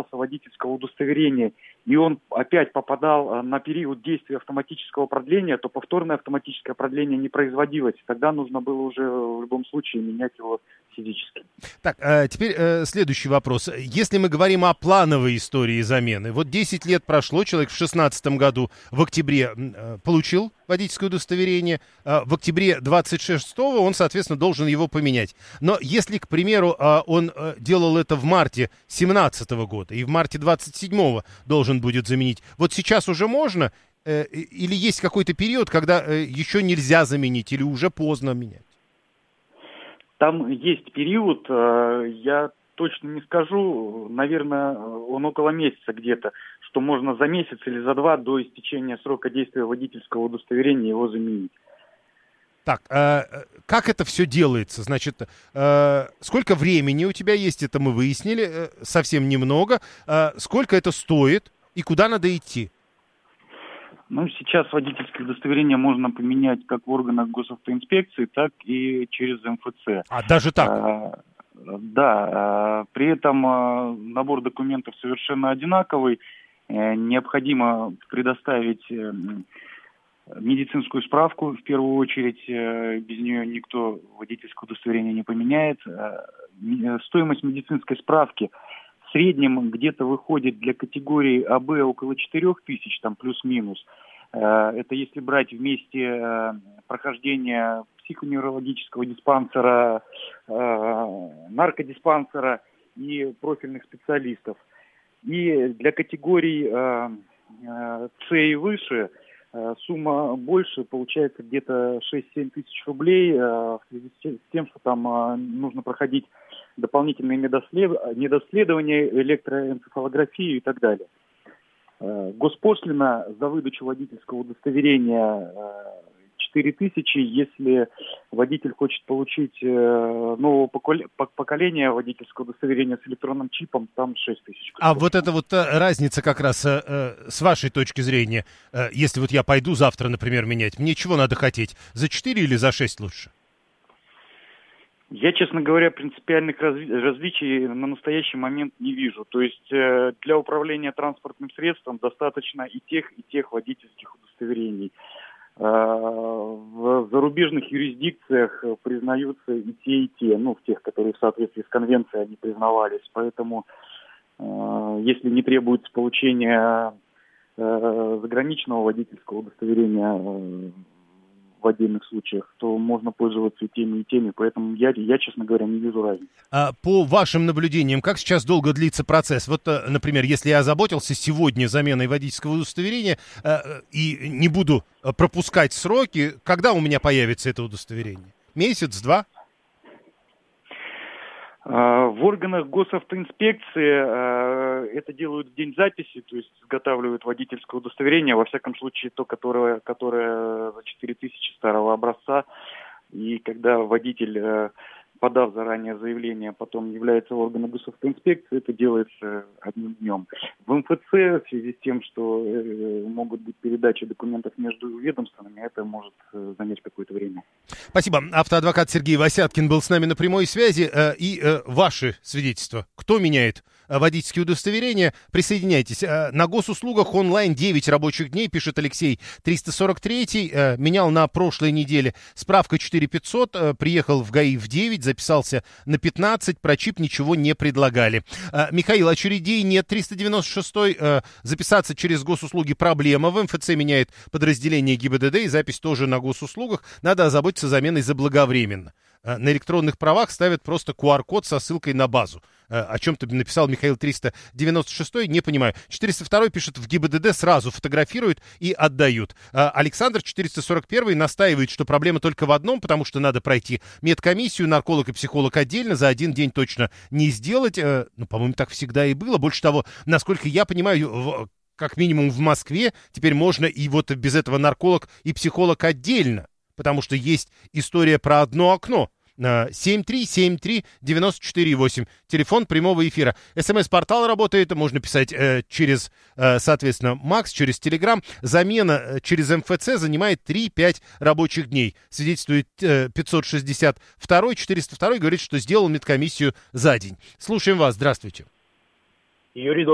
лишался водительского удостоверения, и он опять попадал на период действия автоматического продления, то повторное автоматическое продление не производилось. Тогда нужно было уже в любом случае менять его физически. Так, теперь следующий вопрос. Если мы говорим о плановой истории замены, вот 10 лет прошло, человек в 2016 году в октябре получил водительское удостоверение, в октябре 26-го он, соответственно, должен его поменять. Но если, к примеру, он делал это в марте 2017 года и в марте 27-го должен будет заменить, вот сейчас уже можно или есть какой-то период, когда еще нельзя заменить или уже поздно менять? Там есть период, я точно не скажу, наверное, он около месяца где-то, что можно за месяц или за два до истечения срока действия водительского удостоверения его заменить. Так, как это все делается? Значит, сколько времени у тебя есть, это мы выяснили, совсем немного. Сколько это стоит и куда надо идти? Ну, сейчас водительское удостоверение можно поменять как в органах госавтоинспекции, так и через МФЦ. А даже так? Да, при этом набор документов совершенно одинаковый. Необходимо предоставить медицинскую справку, в первую очередь, без нее никто водительское удостоверение не поменяет. Стоимость медицинской справки в среднем где-то выходит для категории АБ около 4 тысяч, там плюс-минус. Это если брать вместе прохождение психоневрологического диспансера, наркодиспансера и профильных специалистов. И для категорий С и выше сумма больше, получается где-то 6-7 тысяч рублей, в связи с тем, что там нужно проходить дополнительные медосследования, электроэнцефалографию и так далее. Госпошлина за выдачу водительского удостоверения 4 тысячи, если водитель хочет получить нового поколения водительского удостоверения с электронным чипом, там 6 тысяч. А вот эта вот разница как раз с вашей точки зрения, если вот я пойду завтра, например, менять, мне чего надо хотеть, за 4 или за 6 лучше? Я, честно говоря, принципиальных различий на настоящий момент не вижу. То есть для управления транспортным средством достаточно и тех водительских удостоверений. В зарубежных юрисдикциях признаются и те, ну, в тех, которые в соответствии с конвенцией они признавались. Поэтому, если не требуется получение заграничного водительского удостоверения в отдельных случаях, то можно пользоваться и теми. Поэтому я, честно говоря, не вижу разницы. По вашим наблюдениям, как сейчас долго длится процесс? Вот, например, если я озаботился сегодня заменой водительского удостоверения и не буду пропускать сроки, когда у меня появится это удостоверение? Месяц, два? В органах госавтоинспекции это делают в день записи, то есть изготавливают водительское удостоверение, во всяком случае то, которое за 4000 старого образца. И когда водитель, подав заранее заявление, потом является в органы госавтоинспекции, это делается одним днем. В МФЦ в связи с тем, что могут быть передачи документов между ведомствами, это может занять какое-то время. Спасибо. Автоадвокат Сергей Васяткин был с нами на прямой связи. И ваши свидетельства. Кто меняет водительские удостоверения? Присоединяйтесь. На госуслугах онлайн 9 рабочих дней, пишет Алексей. 343-й менял на прошлой неделе. Справка 4500. Приехал в ГАИ в 9, записался на 15. Про чип ничего не предлагали. Михаил, очередей нет. 396-й. Записаться через госуслуги проблема. В МФЦ меняет подразделение ГИБДД, и запись тоже на госуслугах. Надо озаботиться заменой заблаговременно. На электронных правах ставят просто QR-код со ссылкой на базу. О чем-то написал Михаил 396, не понимаю. 402 пишет, в ГИБДД сразу фотографируют и отдают. Александр 441 настаивает, что проблема только в одном, потому что надо пройти медкомиссию, нарколог и психолог отдельно, за один день точно не сделать. Ну, по-моему, так всегда и было. Больше того, насколько я понимаю, как минимум в Москве теперь можно и вот без этого нарколог и психолог отдельно. Потому что есть история про одно окно. 7373948. Телефон прямого эфира. СМС-портал работает. Можно писать через, соответственно, Макс, через Телеграм. Замена через МФЦ занимает 3-5 рабочих дней. Свидетельствует 562. 402 говорит, что сделал медкомиссию за день. Слушаем вас. Здравствуйте. Юрий,